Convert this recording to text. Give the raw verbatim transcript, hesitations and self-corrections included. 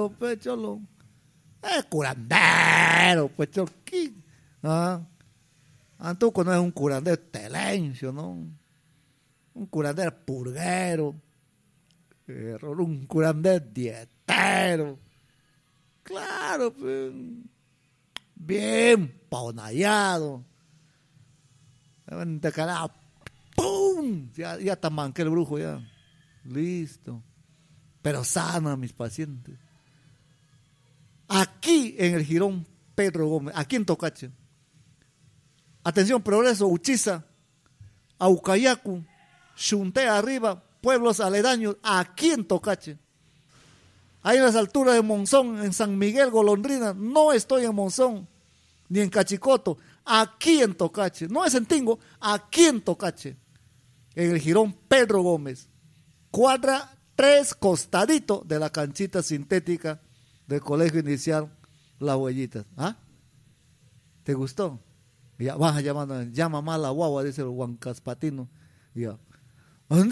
Claro, pues, cholo. Es curandero, pues, cholo. ¿Ah? Antuco no es un curandero telencio, ¿no? Un curandero purguero. Error, un curandero dietero. Claro, pues. Bien paunallado. De carajo. ¡Pum! Ya, ya está manqué el brujo, ya. Listo. Pero sana a mis pacientes. Aquí en el Jirón Pedro Gómez, aquí en Tocache. Atención, Progreso, Uchiza, Aucayacu, Xunté arriba, pueblos aledaños, aquí en Tocache. Ahí en las alturas de Monzón, en San Miguel, Golondrina, no estoy en Monzón, ni en Cachicoto, aquí en Tocache. No es en Tingo, aquí en Tocache. En el Jirón Pedro Gómez. Cuadra tres costadito de la canchita sintética del Colegio Inicial Las Huellitas. ¿Ah? ¿Te gustó? Ya vas llamando, llama más la guagua, dice el Huancaspatino. Ya.